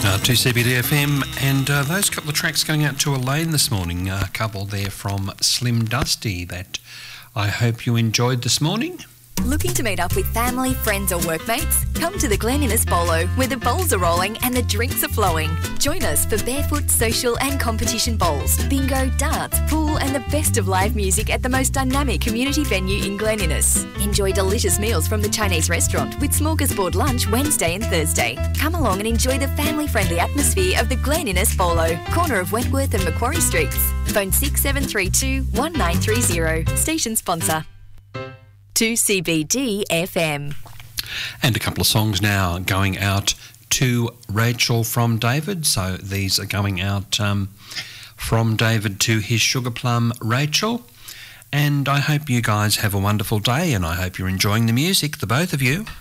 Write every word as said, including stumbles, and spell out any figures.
Uh, to C B D F M, and uh, those couple of tracks going out to Elaine this morning, a couple there from Slim Dusty that I hope you enjoyed this morning. Looking to meet up with family, friends or workmates? Come to the Glen Innes Bowlo, where the bowls are rolling and the drinks are flowing. Join us for barefoot, social and competition bowls, bingo, darts, pool and the best of live music at the most dynamic community venue in Glen Innes. Enjoy delicious meals from the Chinese restaurant with smorgasbord lunch Wednesday and Thursday. Come along and enjoy the family-friendly atmosphere of the Glen Innes Bowlo, corner of Wentworth and Macquarie Streets. Phone six seven three two, one nine three zero. Station sponsor. To C B D F M. And a couple of songs now going out to Rachel from David. So these are going out um, from David to his sugar plum Rachel. And I hope you guys have a wonderful day, and I hope you're enjoying the music, the both of you.